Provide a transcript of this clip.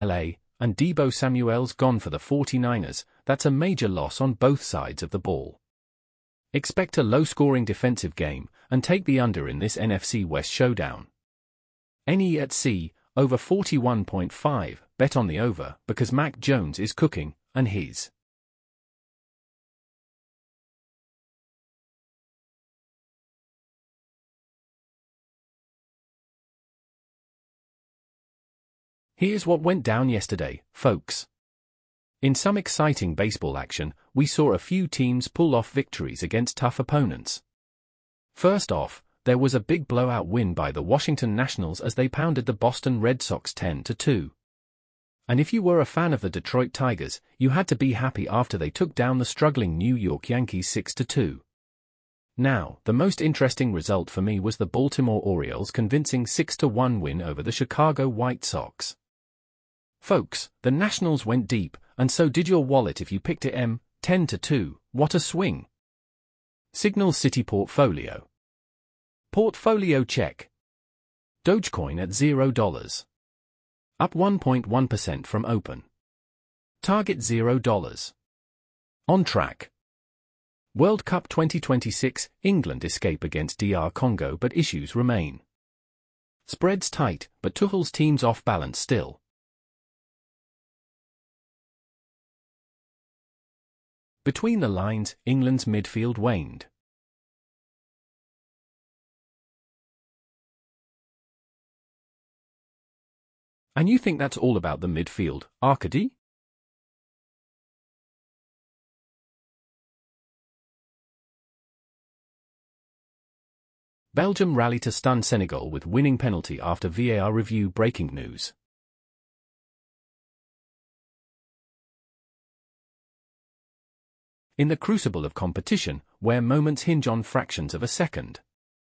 LA, and Deebo Samuel's gone for the 49ers. That's a major loss on both sides of the ball. Expect a low-scoring defensive game, and take the under in this NFC West showdown. NE at C, over 41.5, bet on the over, because Mac Jones is cooking, and his Here's what went down yesterday, folks. In some exciting baseball action, we saw a few teams pull off victories against tough opponents. First off, there was a big blowout win by the Washington Nationals as they pounded the Boston Red Sox 10-2. And if you were a fan of the Detroit Tigers, you had to be happy after they took down the struggling New York Yankees 6-2. Now, the most interesting result for me was the Baltimore Orioles' convincing 6-1 win over the Chicago White Sox. Folks, the Nationals went deep, and so did your wallet if you picked it. 10-2, what a swing. Signal City Portfolio. Portfolio check. Dogecoin at $0. Up 1.1% from open. Target $0. On track. World Cup 2026, England escape against DR Congo but issues remain. Spreads tight, but Tuchel's team's off balance still. Between the lines, England's midfield waned. And you think that's all about the midfield, Arkady? Belgium rally to stun Senegal with winning penalty after VAR review. Breaking news. In the crucible of competition, where moments hinge on fractions of a second,